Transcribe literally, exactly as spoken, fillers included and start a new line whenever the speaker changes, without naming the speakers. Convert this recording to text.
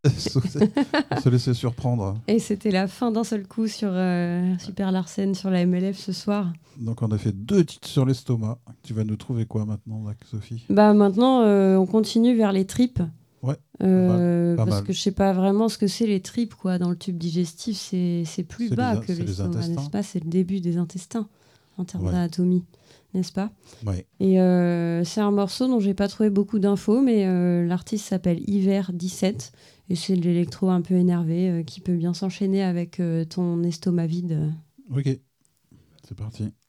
Se laisser surprendre.
Et c'était la fin d'un seul coup sur euh, Super Larsen, sur la M L F ce soir.
Donc on a fait deux titres sur l'estomac. Tu vas nous trouver quoi maintenant, là, Sophie?
Bah maintenant, euh, on continue vers les tripes.
Ouais,
Euh,
pas mal. Pas
parce
mal.
que je sais pas vraiment ce que c'est les tripes, quoi. Dans le tube digestif, c'est, c'est plus
C'est
bas
les in-
que
c'est les
l'estomac,
intestins.
n'est-ce pas? C'est le début des intestins en termes
Ouais.
d'anatomie, n'est-ce pas?
Ouais.
Et euh, c'est un morceau dont j'ai pas trouvé beaucoup d'infos, mais euh, l'artiste s'appelle Hiver dix-sept et c'est de l'électro un peu énervé euh, qui peut bien s'enchaîner avec euh, ton estomac vide.
Ok, c'est parti.